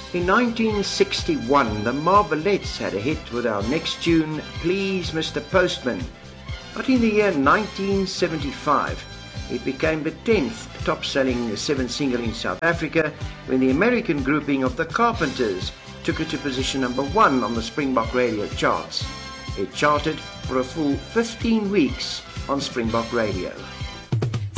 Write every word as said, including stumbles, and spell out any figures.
In nineteen sixty-one, the Marvelettes had a hit with our next tune, Please Mister Postman. But in the year nineteen seventy-five, it became the tenth top-selling seventh single in South Africa when the American grouping of the Carpenters took it to position number one on the Springbok radio charts. It charted for a full fifteen weeks on Springbok Radio.